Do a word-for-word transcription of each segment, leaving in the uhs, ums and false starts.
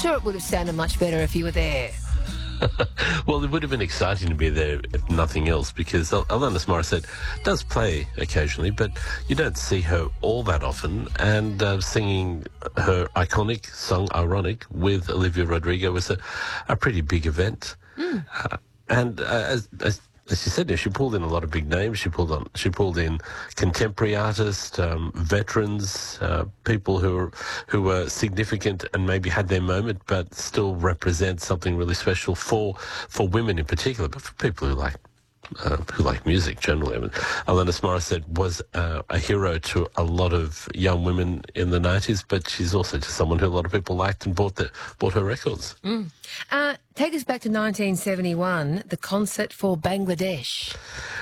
sure it would have sounded much better if you were there. Well, it would have been exciting to be there if nothing else, because Al- Alanis Morissette does play occasionally, but you don't see her all that often, and uh, singing her iconic song Ironic with Olivia Rodrigo was a, a pretty big event. Mm. Uh, and uh, as, as as she said, she pulled in a lot of big names. She pulled on, she pulled in contemporary artists, um, veterans, uh, people who were who were significant and maybe had their moment, but still represent something really special for for women in particular, but for people who like uh, who like music generally. I mean, Alanis Morissette was uh, a hero to a lot of young women in the nineties, but she's also just someone who a lot of people liked and bought the bought her records. Mm. Uh, take us back to nineteen seventy-one, the concert for Bangladesh.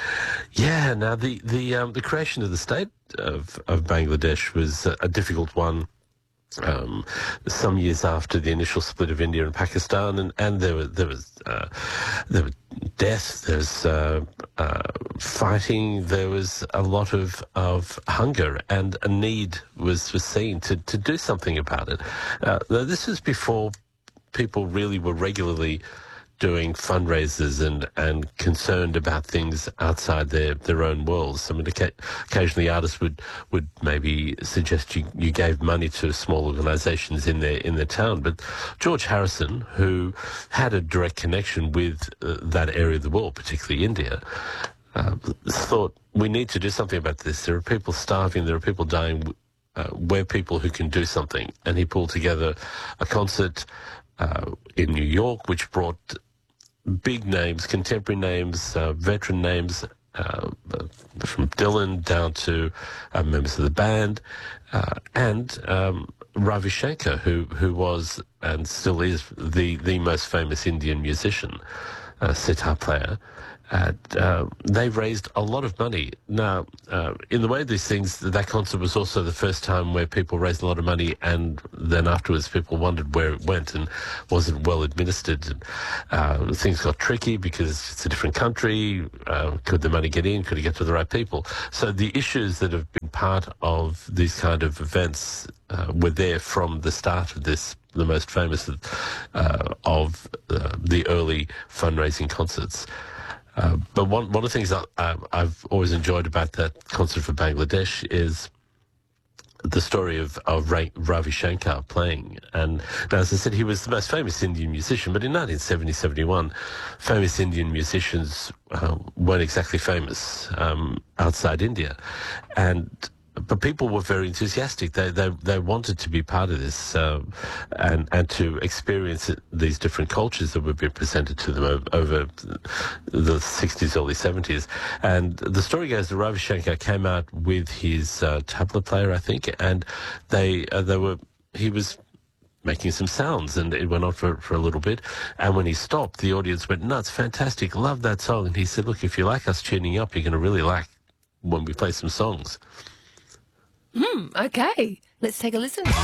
Yeah, now the the um, the creation of the state of, of Bangladesh was a, a difficult one. Um, some years after the initial split of India and Pakistan, and, and there was there was uh, there was death, there was uh, uh, fighting, there was a lot of, of hunger, and a need was, was seen to, to do something about it. Uh, this was before people really were regularly doing fundraisers and, and concerned about things outside their, their own worlds. I mean, occasionally artists would, would maybe suggest you, you gave money to small organisations in their in their town. But George Harrison, who had a direct connection with uh, that area of the world, particularly India, uh, thought, we need to do something about this. There are people starving, there are people dying. Uh, we're people who can do something. And he pulled together a concert uh, in New York, which brought big names, contemporary names, uh, veteran names, uh, from Dylan down to uh, members of the band, uh, and um, Ravi Shankar, who who was and still is the, the most famous Indian musician, uh, sitar player. And, uh, they raised a lot of money. Now, uh, in the way of these things, that concert was also the first time where people raised a lot of money, and then afterwards people wondered where it went and wasn't well administered. And, uh, things got tricky because it's a different country. Uh, could the money get in? Could it get to the right people? So the issues that have been part of these kind of events uh, were there from the start of this, the most famous of, uh, of uh, the early fundraising concerts. Uh, but one one of the things that uh, I've always enjoyed about that concert for Bangladesh is the story of, of Ra- Ravi Shankar playing. And now, as I said, he was the most famous Indian musician, but in nineteen seventy, seventy-one, famous Indian musicians uh, weren't exactly famous um, outside India. And but people were very enthusiastic. They they they wanted to be part of this um, and and to experience it, these different cultures that were being presented to them over, over the sixties, early seventies. And the story goes that Ravi Shankar came out with his uh, tabla player, I think, and they uh, they were he was making some sounds, and it went on for, for a little bit. And when he stopped, the audience went nuts. Fantastic, love that song. And he said, "Look, if you like us tuning up, you're going to really like when we play some songs." Hmm, okay. Let's take a listen.